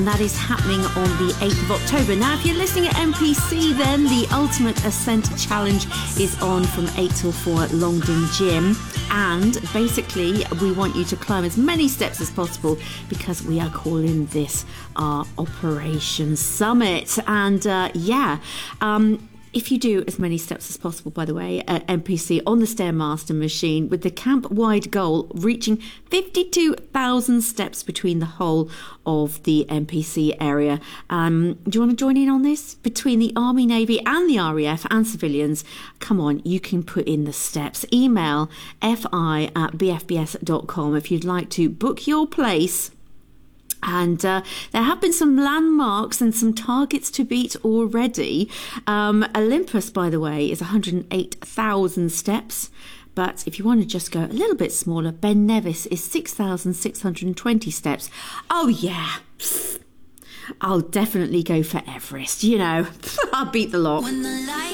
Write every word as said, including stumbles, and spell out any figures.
That is happening on the eighth of October. Now, if you're listening at M P C, then the Ultimate Ascent Challenge is on from eight till four at Longdon Gym. And basically, we want you to climb as many steps as possible because we are calling this our Operation Summit. And uh, yeah, um, if you do as many steps as possible, by the way, at M P C on the Stairmaster machine, with the camp-wide goal reaching fifty-two thousand steps between the whole of the M P C area. Um, do you want to join in on this? Between the Army, Navy and the R A F and civilians, come on, you can put in the steps. Email fi at b f b s dot com if you'd like to book your place. And uh, there have been some landmarks and some targets to beat already. Um, Olympus, by the way, is one hundred eight thousand steps. But if you want to just go a little bit smaller, Ben Nevis is six thousand six hundred twenty steps. Oh, yeah. I'll definitely go for Everest, you know. I'll beat the lot.